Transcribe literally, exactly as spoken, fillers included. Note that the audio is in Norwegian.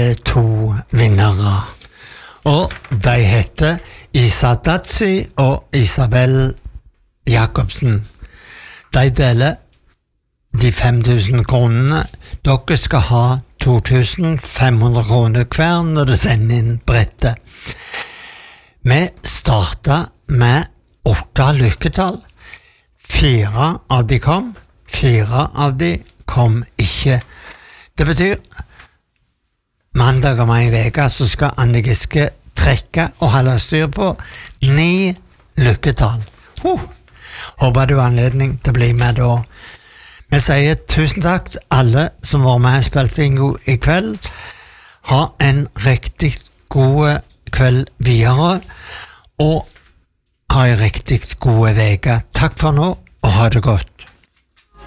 er to vinnere. Og de heter Isa Datsi og Isabel Jakobsen. De deler de fem tusen kronene. Dere skal ha to tusen fem hundre kroner hver når du sender inn brettet. Vi startet med åtte lykketall. Fire av de kom, fire av de kom ikke. Det betyr mandag om en veka så skal Anne Giske trekke og holde styr på ni lykketall. Uh, håper du har anledning til å bli med da. Vi sier tusen takk til alle som var med og spilte bingo i kveld. Ha en riktig god kveld videre, og ha en riktig god veke. Takk for nå, og ha det godt.